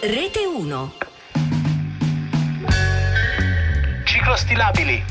Rete 1. Ciclostilabili.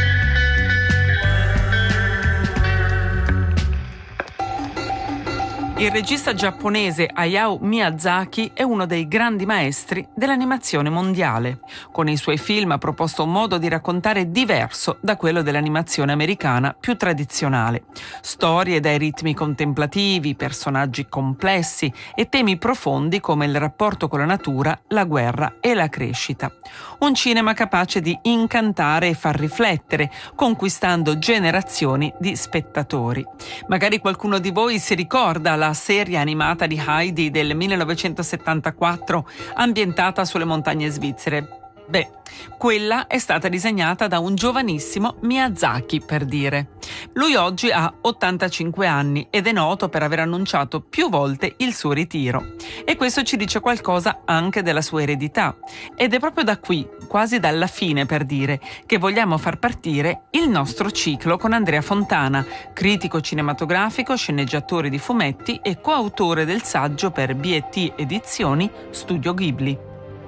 Il regista giapponese Hayao Miyazaki è uno dei grandi maestri dell'animazione mondiale. Con i suoi film ha proposto un modo di raccontare diverso da quello dell'animazione americana più tradizionale. Storie dai ritmi contemplativi, personaggi complessi e temi profondi come il rapporto con la natura, la guerra e la crescita. Un cinema capace di incantare e far riflettere, conquistando generazioni di spettatori. Magari qualcuno di voi si ricorda la serie animata di Heidi del 1974 ambientata sulle montagne svizzere. Beh, quella è stata disegnata da un giovanissimo Miyazaki, per dire. Lui oggi ha 85 anni ed è noto per aver annunciato più volte il suo ritiro. E questo ci dice qualcosa anche della sua eredità. Ed è proprio da qui, quasi dalla fine per dire, che vogliamo far partire il nostro ciclo con Andrea Fontana, critico cinematografico, sceneggiatore di fumetti e coautore del saggio per B&T Edizioni Studio Ghibli.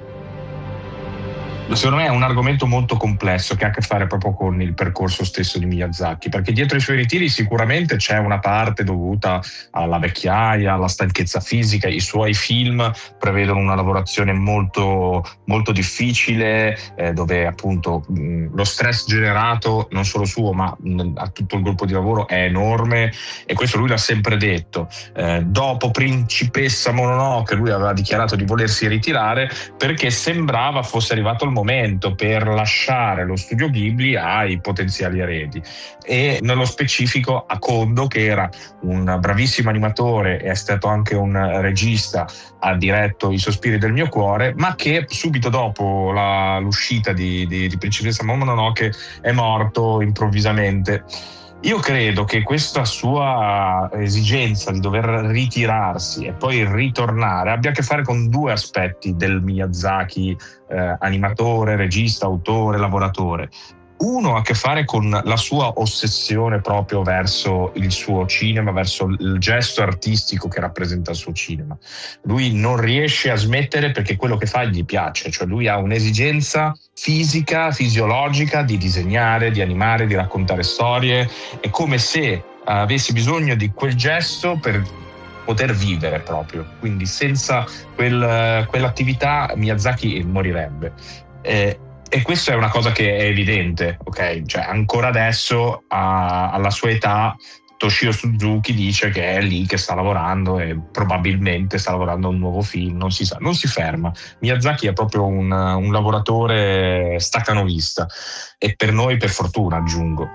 Secondo me è un argomento molto complesso che ha a che fare proprio con il percorso stesso di Miyazaki, perché dietro i suoi ritiri sicuramente c'è una parte dovuta alla vecchiaia, alla stanchezza fisica. I suoi film prevedono una lavorazione molto, molto difficile, dove appunto lo stress generato non solo suo ma a tutto il gruppo di lavoro è enorme, e questo lui l'ha sempre detto. Dopo Principessa Mononoke lui aveva dichiarato di volersi ritirare perché sembrava fosse arrivato il momento per lasciare lo studio Ghibli ai potenziali eredi, e nello specifico a Kondo, che era un bravissimo animatore e è stato anche un regista, ha diretto I sospiri del mio cuore, ma che subito dopo l'uscita di Principessa Mononoke è morto improvvisamente. Io credo che questa sua esigenza di dover ritirarsi e poi ritornare abbia a che fare con due aspetti del Miyazaki animatore, regista, autore, lavoratore. Uno ha a che fare con la sua ossessione proprio verso il suo cinema, verso il gesto artistico che rappresenta il suo cinema. Lui non riesce a smettere perché quello che fa gli piace, cioè lui ha un'esigenza fisica, fisiologica di disegnare, di animare, di raccontare storie. È come se avesse bisogno di quel gesto per poter vivere proprio. Quindi senza quell'attività Miyazaki morirebbe. E questo è una cosa che è evidente, ok? Cioè ancora adesso, alla sua età, Toshio Suzuki dice che è lì che sta lavorando e probabilmente sta lavorando a un nuovo film, non si sa, non si ferma. Miyazaki è proprio un lavoratore staccanovista, e per noi per fortuna, aggiungo.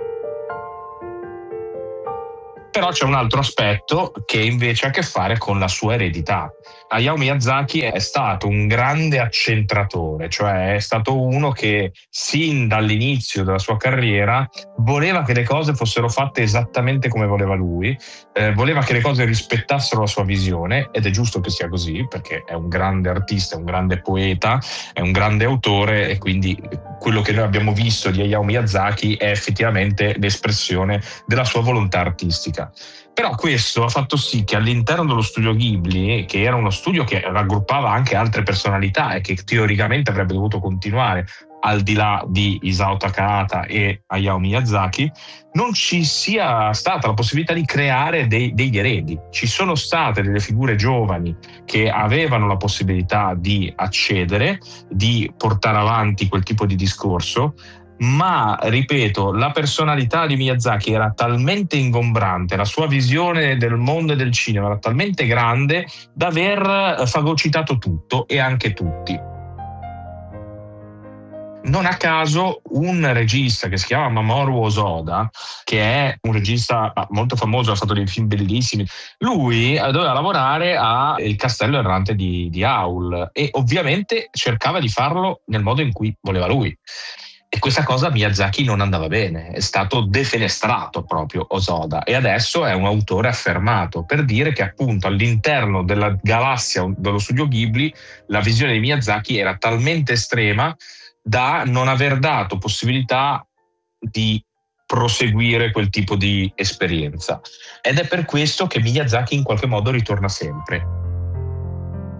Però c'è un altro aspetto che invece ha a che fare con la sua eredità. Hayao Miyazaki è stato un grande accentratore, cioè è stato uno che sin dall'inizio della sua carriera voleva che le cose fossero fatte esattamente come voleva lui, voleva che le cose rispettassero la sua visione, ed è giusto che sia così perché è un grande artista, è un grande poeta, è un grande autore, e quindi quello che noi abbiamo visto di Hayao Miyazaki è effettivamente l'espressione della sua volontà artistica. Però questo ha fatto sì che all'interno dello studio Ghibli, che era uno studio che raggruppava anche altre personalità e che teoricamente avrebbe dovuto continuare al di là di Isao Takahata e Hayao Miyazaki, non ci sia stata la possibilità di creare degli eredi. Ci sono state delle figure giovani che avevano la possibilità di accedere, di portare avanti quel tipo di discorso, ma, ripeto, la personalità di Miyazaki era talmente ingombrante, la sua visione del mondo e del cinema era talmente grande da aver fagocitato tutto e anche tutti. Non a caso un regista che si chiama Mamoru Hosoda, che è un regista molto famoso, ha fatto dei film bellissimi, lui doveva lavorare a Il castello errante di Howl, e ovviamente cercava di farlo nel modo in cui voleva lui. E questa cosa a Miyazaki non andava bene, è stato defenestrato proprio Hosoda, e adesso è un autore affermato, per dire che appunto all'interno della galassia dello studio Ghibli la visione di Miyazaki era talmente estrema da non aver dato possibilità di proseguire quel tipo di esperienza. Ed è per questo che Miyazaki in qualche modo ritorna sempre.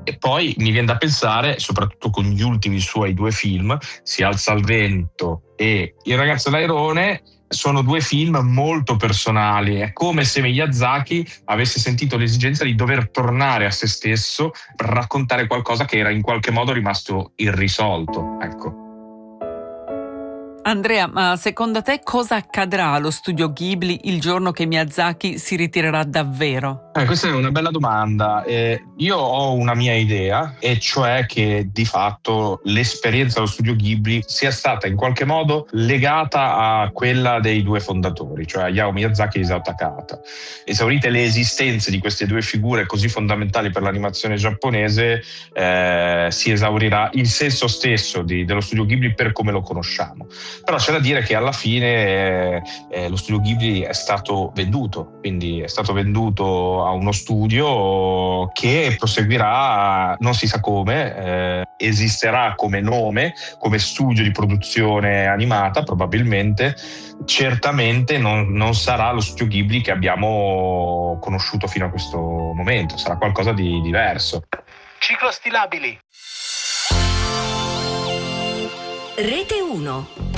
E poi mi viene da pensare, soprattutto con gli ultimi suoi 2 film, Si alza il vento e Il ragazzo d'airone, sono 2 film molto personali. È come se Miyazaki avesse sentito l'esigenza di dover tornare a se stesso per raccontare qualcosa che era in qualche modo rimasto irrisolto. Ecco. Andrea, ma secondo te cosa accadrà allo studio Ghibli il giorno che Miyazaki si ritirerà davvero? Questa è una bella domanda. Io ho una mia idea, e cioè che di fatto l'esperienza dello studio Ghibli sia stata in qualche modo legata a quella dei 2 fondatori, cioè Hayao Miyazaki e Isao Takahata. Esaurite le esistenze di queste 2 figure così fondamentali per l'animazione giapponese, si esaurirà il senso stesso dello studio Ghibli per come lo conosciamo. Però c'è da dire che alla fine lo studio Ghibli è stato venduto, quindi è stato venduto a uno studio che proseguirà, non si sa come, esisterà come nome, come studio di produzione animata probabilmente. Certamente non sarà lo studio Ghibli che abbiamo conosciuto fino a questo momento, sarà qualcosa di diverso. Ciclostilabili. Rete 1.